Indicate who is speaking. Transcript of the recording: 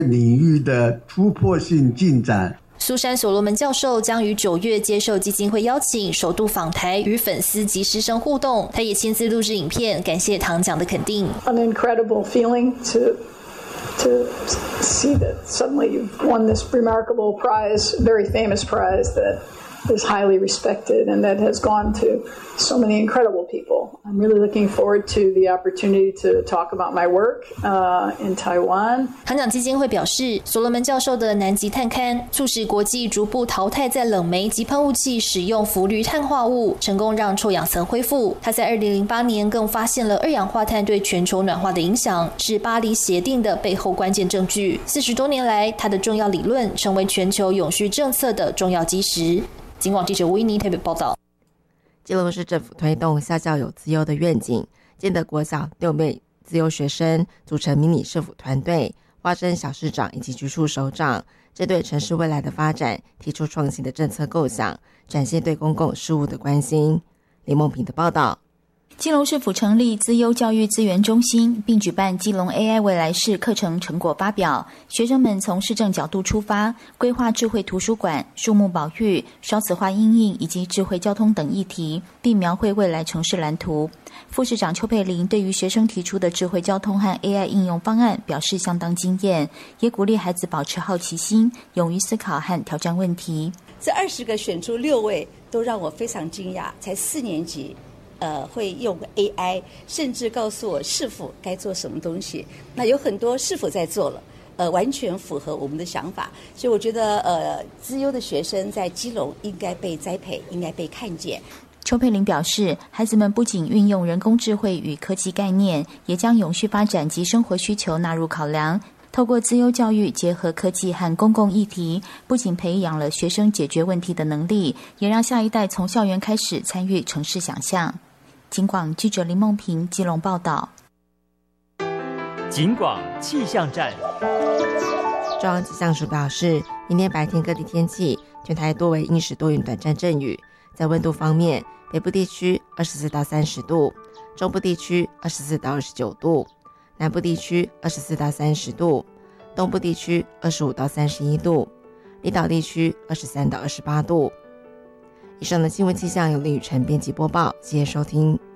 Speaker 1: 领域的突破性进展。
Speaker 2: 苏珊·所罗门教授将于9月接受基金会邀请，首度访台与粉丝及师生互动。他也亲自录制影片，感谢唐奖的肯定。
Speaker 3: An incredible feeling to see that suddenly you've won this remarkable prize, very famous prize that is highly respected and that has gone to so many incredible people. I'm really looking forward to the opportunity to talk about my work in Taiwan.
Speaker 2: 唐奖基金会表示，所罗门教授的南极探勘促使国际逐步淘汰在冷媒及喷雾器使用氟氯碳化物，成功让臭氧层恢复。他在2008年更发现了二氧化碳对全球暖化的影响，是巴黎协定的背后关键证据。40多年来，他的重要理论成为全球永续政策的重要基石。警广记者维尼台北报道。
Speaker 4: 基隆市政府推动校校有资优的愿景，建德国小6位资优学生组成迷你社福团队，挖真小市长以及局处首长，针对城市未来的发展提出创新的政策构想，展现对公共事务的关心。林梦平的报道。
Speaker 5: 基隆市府成立资优教育资源中心，并举办基隆 AI 未来式课程成果发表。学生们从市政角度出发，规划智慧图书馆、树木保育、少子化因应以及智慧交通等议题，并描绘未来城市蓝图。副市长邱佩玲对于学生提出的智慧交通和 AI 应用方案表示相当惊艳，也鼓励孩子保持好奇心，勇于思考和挑战问题。
Speaker 6: 这20个选出6位，都让我非常惊讶，才4年级。会用 AI， 甚至告诉我市府该做什么东西。那有很多市府在做了，完全符合我们的想法。所以我觉得，资优的学生在基隆应该被栽培，应该被看见。
Speaker 5: 邱佩玲表示，孩子们不仅运用人工智慧与科技概念，也将永续发展及生活需求纳入考量。透过资优教育结合科技和公共议题，不仅培养了学生解决问题的能力，也让下一代从校园开始参与城市想象。警广记者林梦平基隆报道。
Speaker 7: 警广气象站。
Speaker 4: 中央气象署表示，明天白天各地天气，全台多为阴时多云短暂阵雨。在温度方面，北部地区24到30度，中部地区24到29度，南部地区24到30度，东部地区25到31度，离岛地区23到28度。以上的新闻气象由林雨辰编辑播报，谢谢收听。